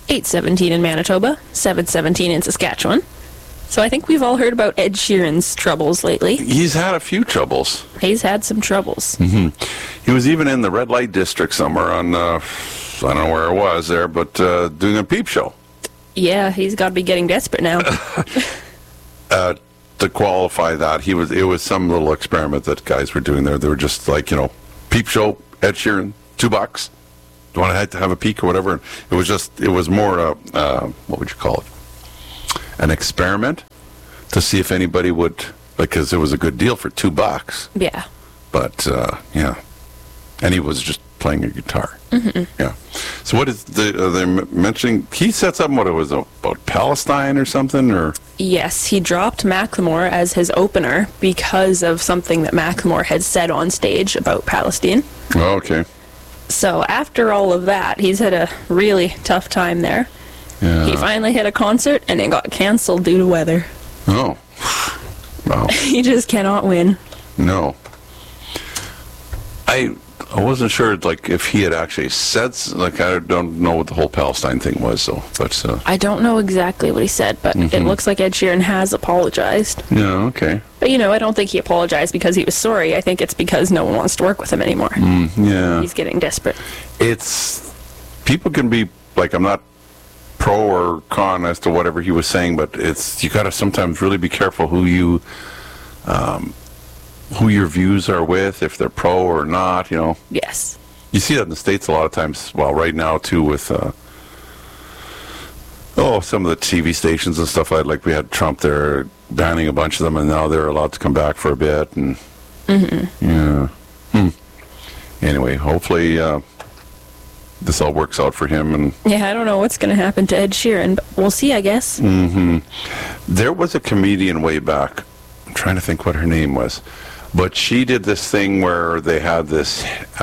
8:17 in Manitoba, 7:17 in Saskatchewan. So I think we've all heard about Ed Sheeran's troubles lately. He's had a few troubles. He's had some troubles. He was even in the red light district somewhere on, I don't know where it was there, but doing a peep show. Yeah, he's got to be getting desperate now. To qualify that, it was some little experiment that guys were doing there. They were just like, peep show, Ed Sheeran, $2. Do you want to have a peek or whatever? It was more, what would you call it? An experiment to see if anybody would, because it was a good deal for $2. Yeah. But, yeah. And he was just playing a guitar. Mm-hmm. Yeah. So what is they're mentioning? He said something, what it was about Palestine or something, or? Yes, he dropped Macklemore as his opener because of something that Macklemore had said on stage about Palestine. Oh, okay. So after all of that, he's had a really tough time there. Yeah. He finally hit a concert and it got canceled due to weather. Oh. Wow. He just cannot win. No. I wasn't sure, if he had actually said, I don't know what the whole Palestine thing was, so, but... I don't know exactly what he said, but it looks like Ed Sheeran has apologized. Yeah, okay. But, I don't think he apologized because he was sorry. I think it's because no one wants to work with him anymore. Yeah. He's getting desperate. People can be, I'm not pro or con as to whatever he was saying, but you got to sometimes really be careful who your views are with, if they're pro or not, Yes. You see that in the States a lot of times, right now too, with some of the TV stations and stuff, like we had Trump there banning a bunch of them, and now they're allowed to come back for a bit, and yeah. Anyway, hopefully this all works out for him. And yeah, I don't know what's going to happen to Ed Sheeran, but we'll see, I guess. There was a comedian way back, I'm trying to think what her name was, but she did this thing where they had this,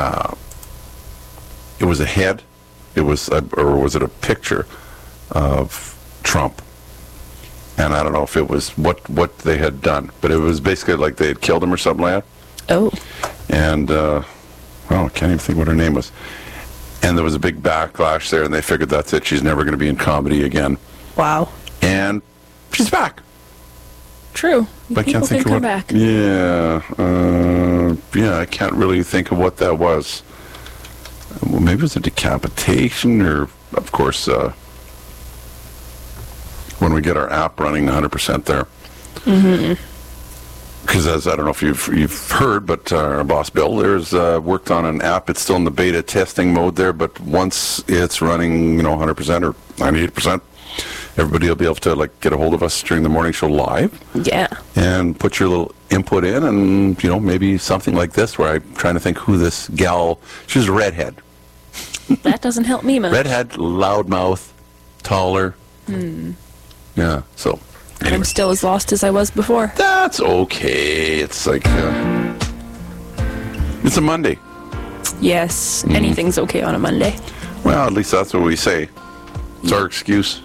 it was a head, or was it a picture of Trump? And I don't know if it was what they had done, but it was basically like they had killed him or something like that. Oh. And, I can't even think what her name was. And there was a big backlash there, and they figured that's it. She's never going to be in comedy again. Wow. And she's back. True. I can't think of what. Back. Yeah. I can't really think of what that was. Well, maybe it was a decapitation, or, of course, when we get our app running 100% there. Because I don't know if you've heard, but our boss Bill there's worked on an app. It's still in the beta testing mode there, but once it's running, 100% or 98%, everybody will be able to get a hold of us during the morning show live. Yeah. And put your little input in, and maybe something like this, where I'm trying to think who this gal. She's a redhead. That doesn't help me much. Redhead, loudmouth, taller. Yeah. So. Anyway. I'm still as lost as I was before. That's okay. It's it's a Monday. Yes, anything's okay on a Monday. Well, at least that's what we say. It's our excuse.